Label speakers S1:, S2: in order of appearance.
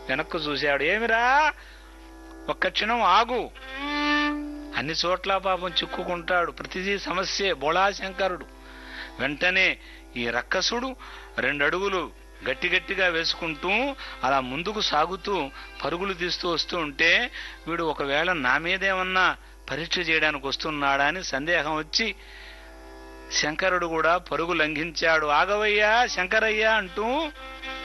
S1: వెనక్కు చూశాడు. ఏమిరా, ఒక్క క్షణం ఆగు. అన్ని చోట్ల పాపం చిక్కుకుంటాడు, ప్రతిదీ సమస్యే. బోళాశంకరుడు వెంటనే ఈ రక్కసుడు 2 అడుగులు గట్టిగా వేసుకుంటూ అలా ముందుకు సాగుతూ పరుగులు తీస్తూ వస్తూ ఉంటే, వీడు ఒకవేళ నా మీదేమన్నా పరీక్ష చేయడానికి వస్తున్నాడా అని సందేహం వచ్చి శంకరుడు కూడా పరుగు లంఘించాడు. ఆగవయ్యా శంకరయ్యా అంటూ